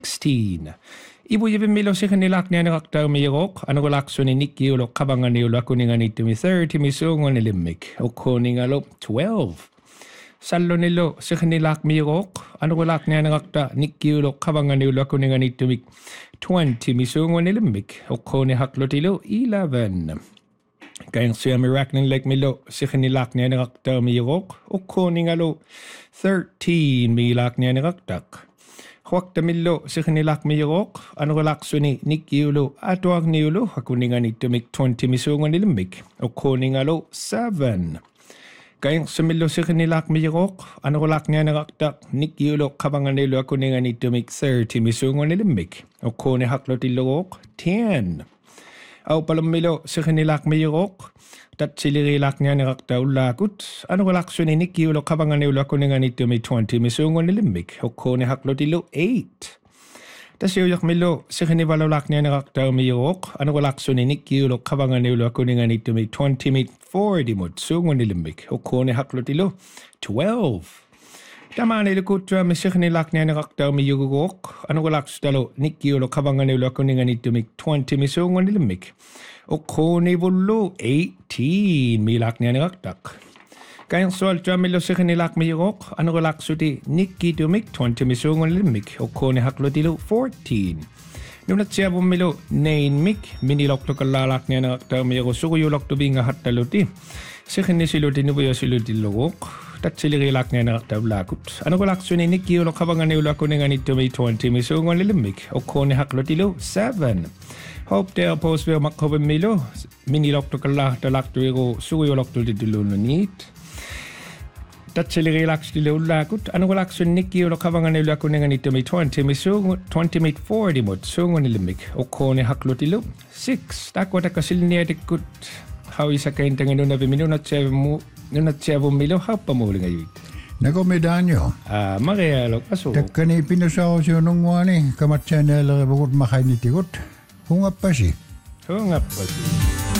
16. Ibujivimmilo sikanilaknianakaktaw miyok, anugulakso ni Nikiulo kabanganiulo akuninganitumi 30 misungon nilimik, okoningalo 12. Salonilo sikanilak miyok, anugulaknianakakta Nikiulo kabanganiulo akuninganitumik 20 misungon nilimik, okoni haklotilo 11. Kayang siya mirakning like milo sikanilaknianakaktaw miyok, okoningalo 13 milaknianakaktak. Huwag tamilo si kanilak miyok, anugulakso ni Nikiulo atuag niulo, hakuningan itumik 20 misungan nilimik, o kuningalo 7. Kayang sumilo si kanilak miyok, anugulak niya nakaktak Nikiulo kabangan nilo, hakuningan itumik 30 misungan nilimik, o kunihaklot ilok 10. Aw palumilo si kanilak miyok, tat silirilak niya nakaktaw lakot, anugulakso ni Nikiulo kabangan nilo, hakuningan itumik 20 misungan nilimik, o kunihaklot ilo 8. Tas yoyak milo si kanibalolak niya nakaktaw miyok, anugulakso ni Nikiulo kabangan nilo, hakuningan itumik 20 mit 40 mot sungan nilimik, o kunihaklot ilo 12. Tama nilukutra mi si kanilak niya nakaktaw miyok, anugulakso talo Nikiulo kabangan nilo, hakuningan itumik 20 misungan nilimik, o kunibullo 18 milak niya nakaktak. Kayang soal tramilo si kanilak miyok, anugulakso ti Nikitumik 20 misungan nilimik, o kunihaklotilo 14. Nunat siya bumilo 9 mik, minilok to kalalak niya nakaktaw miyok, sukuyulok to binga hataluti. Si kanisiloti nubuyo siloti logok, tat silirilak niya nakaktaw lakot. Anugulakso ni Nikiulo kabangan niulo, hakuningan itumik 20 misungan nilimik, o kunihaklotilo 7. Hope there post will makobin milo, minilok to kalalak to ego, sukuyulok to ditulununit. Tatsilirilax dilo lakot, anugulakso ni Nikiulo kabangan nilo, hakuningan itumik 20 mit 40 mot sungan nilimik, o kunihaklotilo 6. Takwa takasiliniatikut, how isa kain tangan nuna bimino nunat siya bumilo, hapamuli ngayon. Nako medanyo. Marialo, kaso. Takkani pinasaw siya nung wani, kamatsanel, bakot makainitikot. Hungap pa si. Hungap pa si.